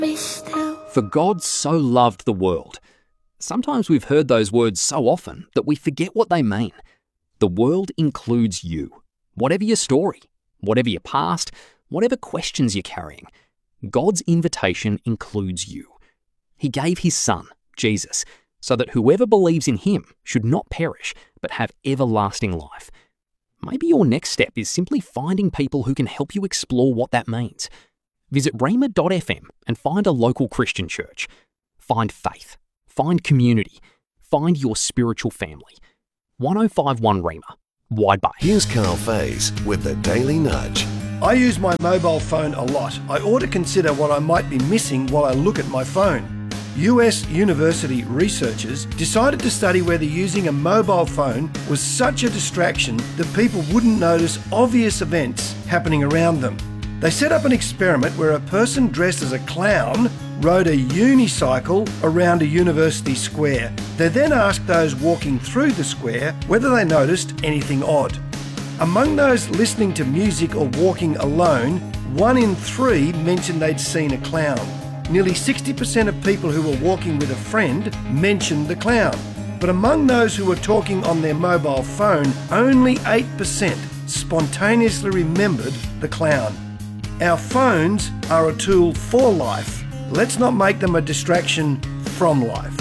me still. For God so loved the world. Sometimes we've heard those words so often that we forget what they mean. The world includes you. Whatever your story, whatever your past, whatever questions you're carrying, God's invitation includes you. He gave his Son, Jesus, so that whoever believes in him should not perish, but have everlasting life. Maybe your next step is simply finding people who can help you explore what that means. Visit rhema.fm and find a local Christian church. Find faith. Find community. Find your spiritual family. 1051 Rhema. Wide Bay. Here's Carl Faze with the Daily Nudge. I use my mobile phone a lot. I ought to consider what I might be missing while I look at my phone. US university researchers decided to study whether using a mobile phone was such a distraction that people wouldn't notice obvious events happening around them. They set up an experiment where a person dressed as a clown rode a unicycle around a university square. They then asked those walking through the square whether they noticed anything odd. Among those listening to music or walking alone, 1 in 3 mentioned they'd seen a clown. Nearly 60% of people who were walking with a friend mentioned the clown. But among those who were talking on their mobile phone, only 8% spontaneously remembered the clown. Our phones are a tool for life. Let's not make them a distraction from life.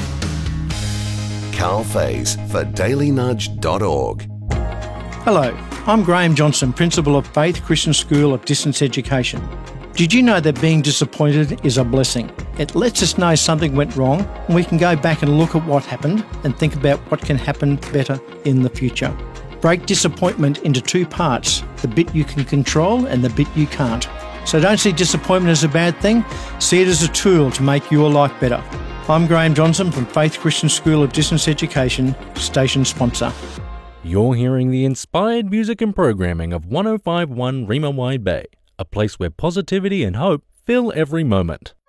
Carl Faze for dailynudge.org. Hello, I'm Graham Johnson, Principal of Faith Christian School of Distance Education. Did you know that being disappointed is a blessing? It lets us know something went wrong and we can go back and look at what happened and think about what can happen better in the future. Break disappointment into 2 parts, the bit you can control and the bit you can't. So don't see disappointment as a bad thing, see it as a tool to make your life better. I'm Graham Johnson from Faith Christian School of Distance Education, station sponsor. You're hearing the inspired music and programming of 1051 Rhema Wide Bay, a place where positivity and hope fill every moment.